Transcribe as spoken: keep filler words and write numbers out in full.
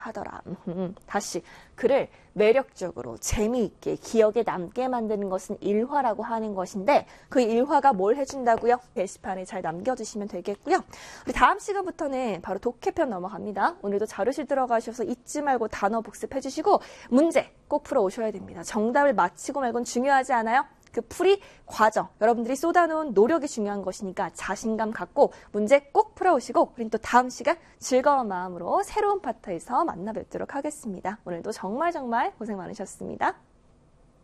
하더라. 음, 다시 글을 매력적으로 재미있게 기억에 남게 만드는 것은 일화라고 하는 것인데 그 일화가 뭘 해준다고요? 게시판에 잘 남겨주시면 되겠고요. 우리 다음 시간부터는 바로 독해편 넘어갑니다. 오늘도 자료실 들어가셔서 잊지 말고 단어 복습해주시고 문제 꼭 풀어오셔야 됩니다. 정답을 맞히고 말고는 중요하지 않아요? 그 풀이 과정, 여러분들이 쏟아놓은 노력이 중요한 것이니까 자신감 갖고 문제 꼭 풀어오시고 우린 또 다음 시간 즐거운 마음으로 새로운 파트에서 만나 뵙도록 하겠습니다. 오늘도 정말 정말 고생 많으셨습니다.